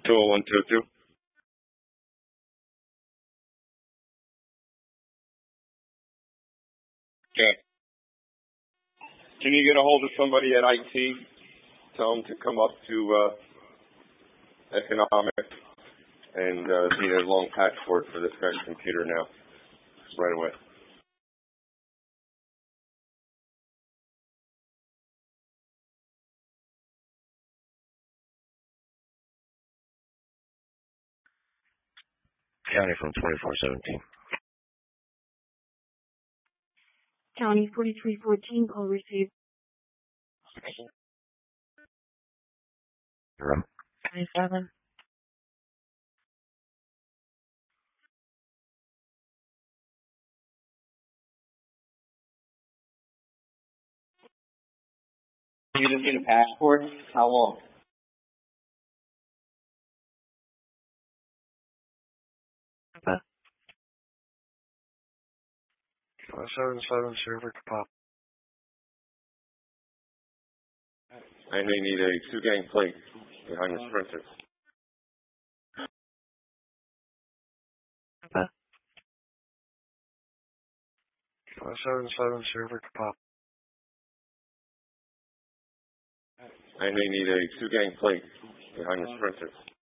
20122. Okay. Can you get a hold of somebody at IT? Tell them to come up to economic and need a long password for this guy's computer now, right away. County from 2417. County 4314, call received. Room. 27. You just get a passport? How long? Okay. 577 server pop. And they need a 2-gang plate behind the Sprinter. Okay. 577 server pop. And they need a 2-gang plate behind the Sprinter.